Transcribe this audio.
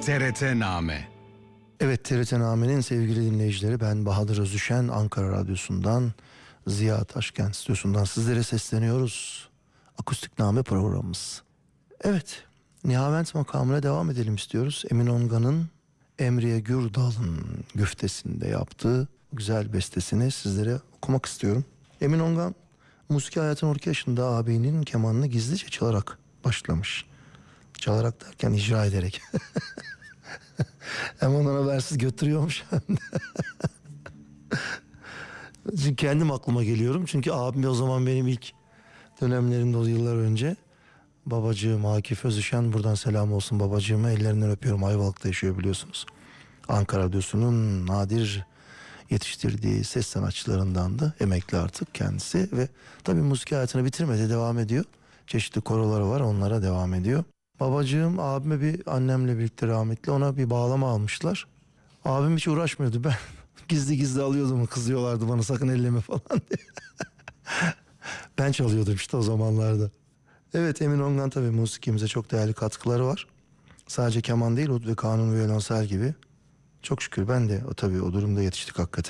TRT-Name. Evet, TRT-Name'nin sevgili dinleyicileri, ben Bahadır Özüşen, Ankara Radyosu'ndan, Ziya Taşkent Stüdyosu'ndan sizlere sesleniyoruz. Akustik Name programımız. Evet, Nihavent makamına devam edelim istiyoruz. Emin Ongan'ın Emriye Gürdal'ın güftesinde yaptığı güzel bestesini sizlere okumak istiyorum. Emin Ongan, musiki hayatın 12 yaşında ağabeyinin kemanını gizlice çalarak başlamış. Çalarak derken icra ederek. Hem ondan habersiz götürüyormuş hem de. Çünkü kendim aklıma geliyorum. Çünkü abim o zaman benim ilk dönemlerimde, o yıllar önce, babacığım Akif Özüşen, buradan selam olsun babacığıma, ellerinden öpüyorum. Ayvalık'ta yaşıyor biliyorsunuz. Ankara Radyosu'nun nadir yetiştirdiği ses sanatçılarındandı. Emekli artık kendisi ve tabii müzik hayatını bitirmedi, devam ediyor. Çeşitli koroları var, onlara devam ediyor. Babacığım abime, bir annemle birlikte rahmetli, ona bir bağlama almışlar. Abim hiç uğraşmıyordu, ben gizli gizli alıyordum, kızıyorlardı bana sakın elleme falan diye. Ben çalıyordum işte o zamanlarda. Evet, Emin Ongan tabii musikimize çok değerli katkıları var. Sadece keman değil, ud ve kanun, violonsel gibi. Çok şükür ben de tabii o durumda yetiştik hakikaten.